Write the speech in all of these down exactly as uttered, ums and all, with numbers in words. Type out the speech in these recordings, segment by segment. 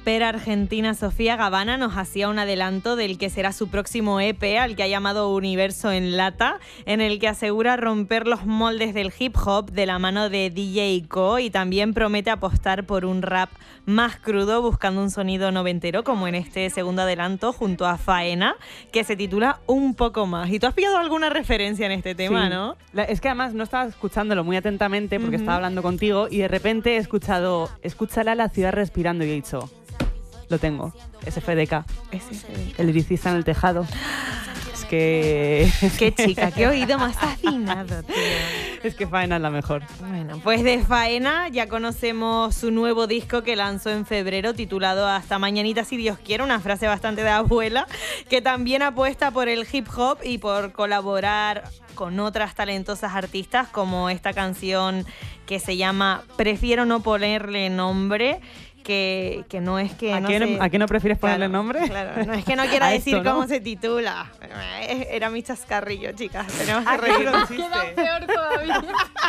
rapera argentina Sofía Gavana nos hacía un adelanto del que será su próximo E P, al que ha llamado Universo en Lata, en el que asegura romper los moldes del hip hop de la mano de D J Co, y también promete apostar por un rap más crudo, buscando un sonido noventero, como en este segundo adelanto junto a Faena, que se titula Un poco más. ¿Y tú has pillado alguna referencia en este tema, Sí. no? La, es que además no estaba escuchándolo muy atentamente porque Uh-huh. estaba hablando contigo y de repente he escuchado, escúchala la ciudad respirando y he dicho, lo tengo, S F D K, S F D K. el liricista en el tejado. Es que... Qué chica, qué oído más afinado, tío. Es que Faena es la mejor. Bueno, pues de Faena ya conocemos su nuevo disco que lanzó en febrero, titulado Hasta Mañanita si Dios quiere, una frase bastante de abuela, que también apuesta por el hip hop y por colaborar con otras talentosas artistas, como esta canción que se llama Prefiero no ponerle nombre, que, que no es que ¿A, no qué, sé- no, ¿A qué no prefieres ponerle Claro, nombre? Claro, no es que no quiera A decir esto, ¿no? cómo se titula. Era mi chascarrillo, chicas. Tenemos que Ah, reírnos. queda Peor todavía.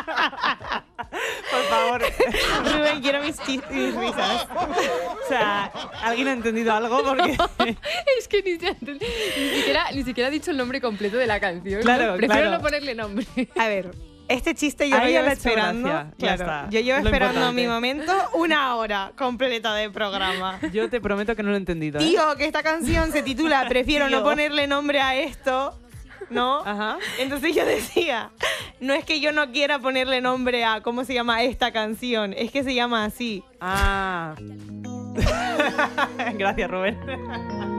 Por favor. Rubén, quiero mis, chis- mis risas. O sea, ¿alguien ha entendido algo? Porque... Es que ni, se- ni siquiera, ni siquiera ha dicho el nombre completo de la canción. Claro, ¿no? Prefiero claro. no ponerle nombre. A ver, este chiste yo A lo ella llevo le ha hecho esperando. gracia, ya Claro, está, yo llevo es lo esperando importante. mi momento una hora completa de programa. Yo te prometo que no lo he entendido, ¿eh? Tío, que esta canción se titula Prefiero Tío. no ponerle nombre a esto, ¿no? Ajá. Entonces yo decía, no es que yo no quiera ponerle nombre a cómo se llama esta canción, es que se llama así. Ah. Gracias, Rubén.